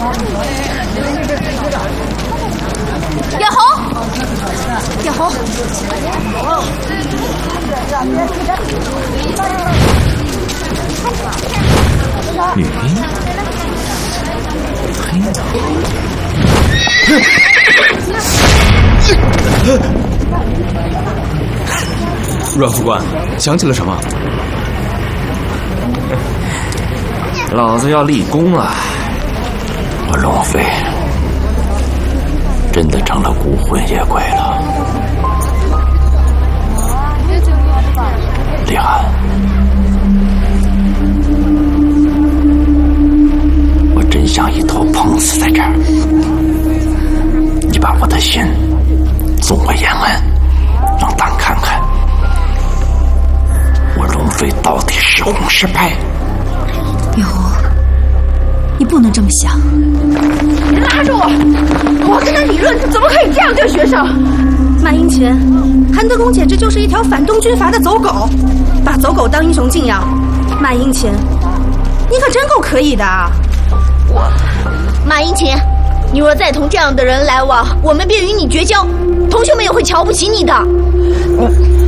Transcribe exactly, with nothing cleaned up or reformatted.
眼红，眼红， 女兵，黑的。阮副官，想起了什么？ 老子要立功了！ 我龙飞真的成了孤魂野鬼了。李涵，我真想一头碰死在这儿。你把我的心送回延安，让党看看我龙飞到底是红是白。 眼红，你不能这么想。 你拉着我，我跟他理论，怎么可以这样对学生？ 马英群，韩德公简直就是一条反动军阀的走狗，把走狗当英雄敬仰。马英群，你可真够可以的啊！ 我，马英群，你若再同这样的人来往，我们便与你绝交，同学们也会瞧不起你的。 嗯